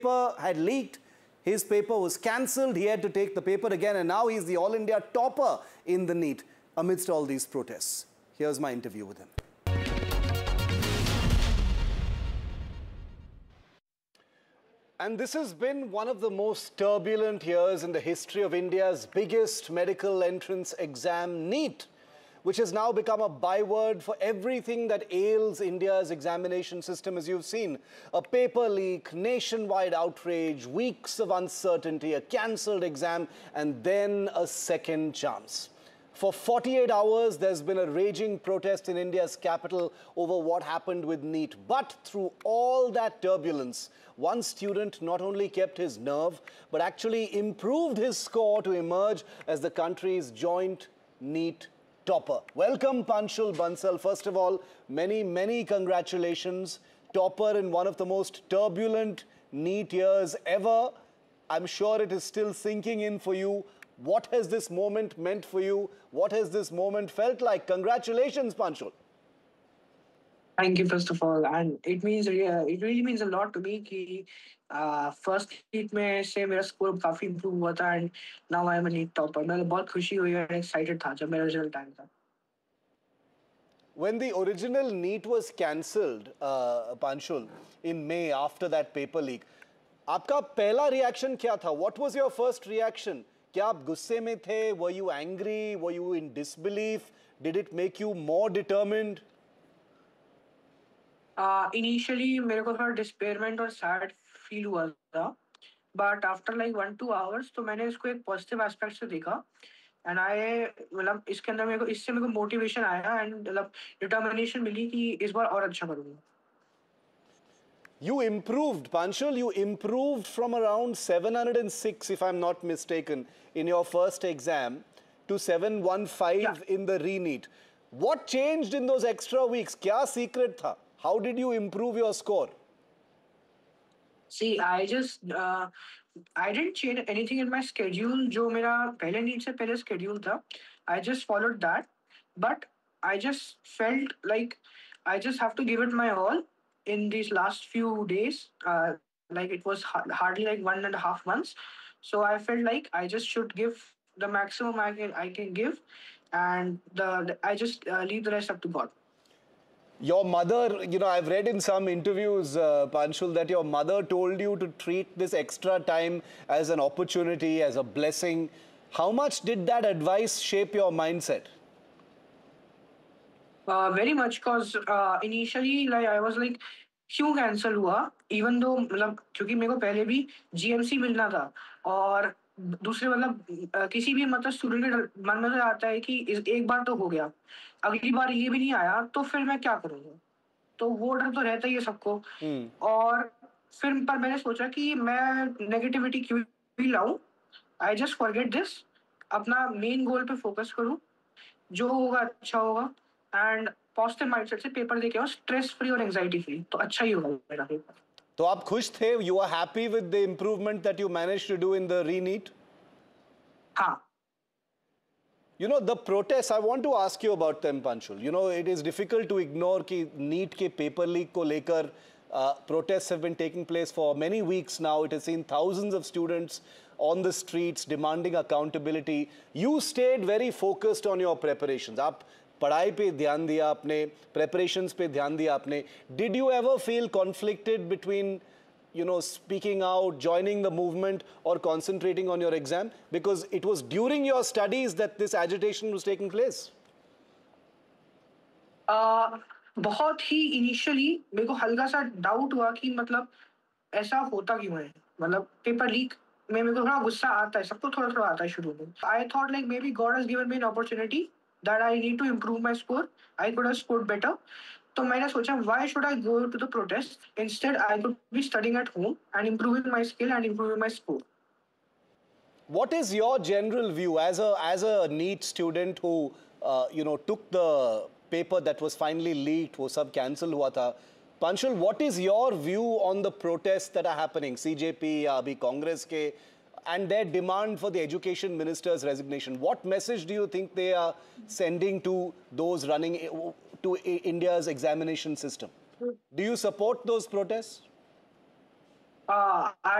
paper had leaked. His paper was cancelled. He had to take the paper again, and now he's the All India topper in the NEET amidst all these protests. Here's my interview with him. And this has been one of the most turbulent years in the history of India's biggest medical entrance exam, NEET, which has now become a byword for everything that ails India's examination system, as you've seen. A paper leak, nationwide outrage, weeks of uncertainty, a cancelled exam, and then a second chance. For 48 hours, there's been a raging protest in India's capital over what happened with NEET. But through all that turbulence, one student not only kept his nerve, but actually improved his score to emerge as the country's joint NEET topper. Welcome, Panshul Bansal. First of all, many congratulations. Topper in one of the most turbulent NEET years ever. I'm sure it is still sinking in for you. What has this moment meant for you? What has this moment felt like? Congratulations, Panshul. Thank you, first of all, and it really means a lot to me कि first heat में से मेरा score काफी improve हुआ था and now I am a NEET topper. मैं बहुत खुशी हुई और excited था जब मेरा result आया था. When the original NEET was cancelled, Panshul, in May after that paper leak, आपका पहला reaction क्या था? What was your first reaction? क्या आप गुस्से में थे? Were you angry? Were you in disbelief? Did it make you more determined? Initially मेरे को थोड़ा disappointment और sad feel हुआ था, but after like 1-2 hours तो मैंने इसको एक positive aspect से देखा and मतलब इसके अंदर इससे मेरे को motivation आया and मतलब determination मिली कि इस बार और अच्छा करूँगा. You improved, Panshul, you improved from around 706, if I'm not mistaken, in your first exam to 715 in the re-NEET. What changed in those extra weeks? क्या secret था? How did you improve your score? See, I didn't change anything in my schedule. जो मेरा पहले NEET से पहले schedule था, I just followed that. But I just felt like I just have to give it my all in these last few days. Like it was hardly like 1.5 months. So I felt like I just should give the maximum I can give, and I just leave the rest up to God. Your mother, you know, I've read in some interviews, Panshul, that your mother told you to treat this extra time as an opportunity, as a blessing. How much did that advice shape your mindset? Very much, because initially like I was like क्यों cancel हुआ, even though मतलब क्योंकि मेरे को पहले भी GMC मिलना था और दूसरे मतलब किसी भी मतलब स्टूडेंट के मन में तो आता है कि एक बार तो हो गया, अगली बार ये भी नहीं आया तो फिर मैं क्या करूँगा, तो वो डर तो रहता ही है सबको. और फिर पर मैंने सोचा कि मैं नेगेटिविटी क्यों भी लाऊं, आई जस्ट फॉरगेट दिस, अपना मेन गोल पे फोकस करूं, जो होगा अच्छा होगा एंड पॉजिटिव माइंडसेट से पेपर देके आओ, स्ट्रेस फ्री और एंजाइटी फ्री, तो अच्छा ही होगा मेरा पेपर. तो आप खुश थे? You are happy with the improvement that you managed to do in the re-NEET? हाँ. You know, the protests, I want to ask you about them, Panshul. You know, it is difficult to ignore कि NEET के paper leak को लेकर protests have been taking place for many weeks now. It has seen thousands of students on the streets demanding accountability. You stayed very focused on your preparations. आप पढ़ाई पे ध्यान दिया आपने, preparations पे ध्यान दिया आपने. Did you ever feel conflicted between, you know, speaking out, joining the movement, or concentrating on your exam? Because it was during your studies that this agitation was taking place. बहुत ही initially मेरे को हल्का सा doubt हुआ कि मतलब ऐसा होता क्यों है, मतलब पेपर लीक में मेरे को थोड़ा गुस्सा आता है, सबको थोड़ा थोड़ा आता है शुरू में. I thought like may be God has given me an opportunity that I need to improve my score, I could have scored better. तो मैंने सोचा why should I go to the protest, instead I could be studying at home and improving my skill and improving my score. What is your general view as a NEET student who you know, took the paper that was finally leaked, वो सब cancel हुआ था? Panshul, what is your view on the protests that are happening? CJP या अभी कांग्रेस के, and their demand for the education minister's resignation. What message do you think they are sending to those running to India's examination system? Do you support those protests? I